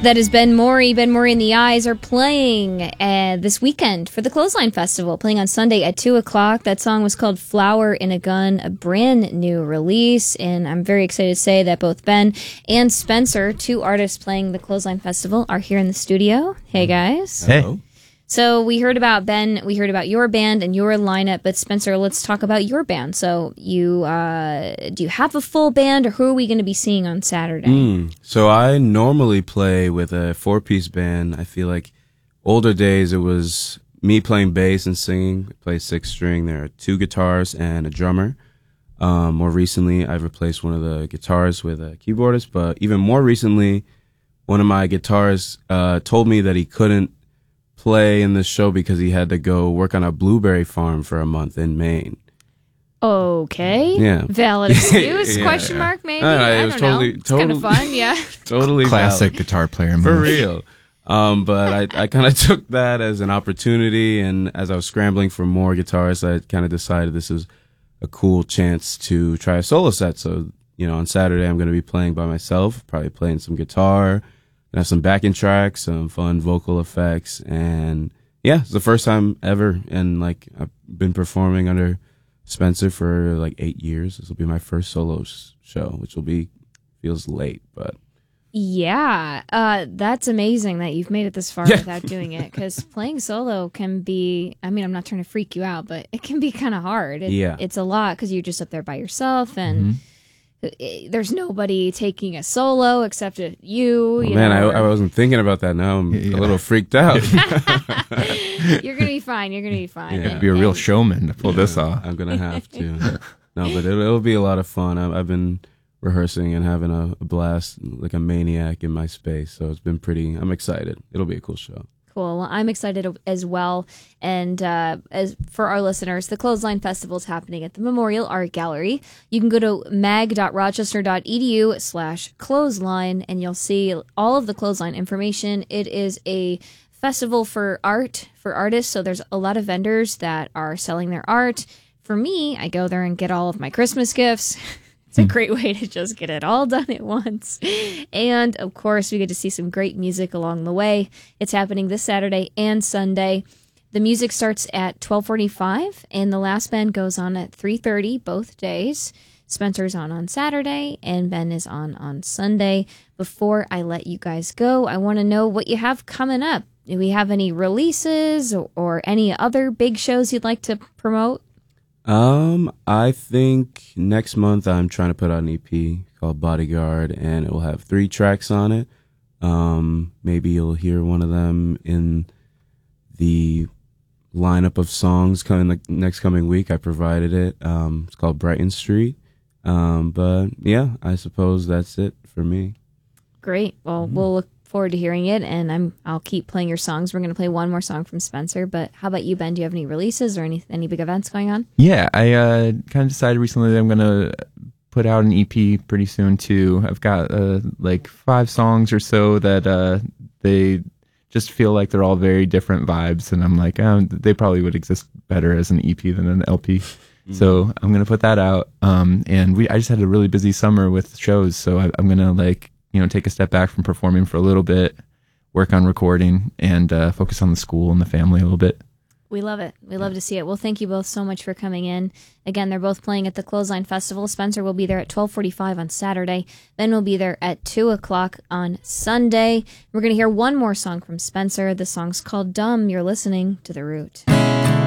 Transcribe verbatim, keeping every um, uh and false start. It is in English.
That is Ben Morey. Ben Morey and the Eyes are playing uh, this weekend for the Clothesline Festival, playing on Sunday at two o'clock. That song was called Flower in a Gun, a brand new release. And I'm very excited to say that both Ben and Spencer, two artists playing the Clothesline Festival, are here in the studio. Hey, guys. Hey. So we heard about Ben, we heard about your band and your lineup, but Spencer, let's talk about your band. So you, uh, do you have a full band, or who are we going to be seeing on Saturday? Mm. So I normally play with a four-piece band. I feel like older days it was me playing bass and singing. I play six string. There are two guitars and a drummer. Um, more recently, I've replaced one of the guitars with a keyboardist, but even more recently, one of my guitarists uh, told me that he couldn't play in this show because he had to go work on a blueberry farm for a month in Maine. Okay. Yeah. Valid excuse? yeah. Question mark? Maybe. I, know, I it was don't totally, know. It's totally, kind of fun. Yeah. Totally classic valid. Guitar player move. For real. Um, but I, I kind of took that as an opportunity, and as I was scrambling for more guitarists, I kind of decided this is a cool chance to try a solo set. So, you know, on Saturday I'm going to be playing by myself, probably playing some guitar, and have some backing tracks, some fun vocal effects, and yeah, it's the first time ever, and like I've been performing under Spencer for like eight years. This will be my first solo sh- show, which will be feels late, but yeah, uh, that's amazing that you've made it this far Yeah. without doing it. Because playing solo can be, I mean, I'm not trying to freak you out, but it can be kind of hard. It, Yeah. it's a lot because you're just up there by yourself, and Mm-hmm. it- there's nobody taking a solo except you. oh, you man, know, I, I wasn't thinking about that. Now I'm Yeah. a little freaked out. You're gonna be fine. You're gonna be fine. Yeah. And- Be a real and- showman to pull this off. I'm gonna have to. No, but it'll, it'll be a lot of fun. I've, I've been rehearsing and having a, a blast like a maniac in my space, so it's been pretty. I'm excited. It'll be a cool show. Cool. Well, I'm excited as well. And uh, as for our listeners, the Clothesline Festival is happening at the Memorial Art Gallery. You can go to mag.rochester.edu slash clothesline, and you'll see all of the Clothesline information. It is a festival for art, for artists, so there's a lot of vendors that are selling their art. For me, I go there and get all of my Christmas gifts. It's a great way to just get it all done at once. And, of course, we get to see some great music along the way. It's happening this Saturday and Sunday. The music starts at twelve forty-five, and the last band goes on at three thirty both days. Spencer's on on Saturday, and Ben is on on Sunday. Before I let you guys go, I want to know what you have coming up. Do we have any releases or, or any other big shows you'd like to promote? Um, I think next month I'm trying to put out an E P called Bodyguard, and it will have three tracks on it. Um, maybe you'll hear one of them in the lineup of songs coming the next coming week. I provided it. Um, it's called Brighton Street. Um, but yeah, I suppose that's it for me. Great. Well, Mm-hmm. we'll look forward to hearing it, and I'm I'll keep playing your songs. We're going to play one more song from Spencer, but how about you, Ben? Do you have any releases or any any big events going on? Yeah, I uh, kind of decided recently that I'm going to put out an E P pretty soon, too. I've got uh, like five songs or so that uh, they just feel like they're all very different vibes, and I'm like, oh, they probably would exist better as an E P than an L P. Mm-hmm. So I'm going to put that out. Um, and we I just had a really busy summer with shows, so I, I'm going to like, you know, take a step back from performing for a little bit, work on recording, and uh, focus on the school and the family a little bit. We love it. We love to see it. Well, thank you both so much for coming in. Again, they're both playing at the Clothesline Festival. Spencer will be there at twelve forty-five on Saturday. Ben will be there at two o'clock on Sunday. We're going to hear one more song from Spencer. The song's called Dumb. You're listening to The Root.